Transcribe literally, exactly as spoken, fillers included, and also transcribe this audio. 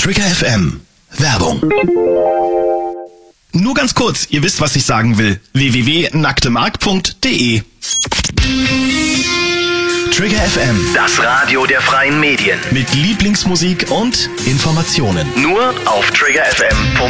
Trigger F M. Werbung. Nur ganz kurz, ihr wisst, was ich sagen will. w w w punkt nacktemark punkt de Trigger F M. Das Radio der freien Medien. Mit Lieblingsmusik und Informationen. Nur auf trigger f m punkt de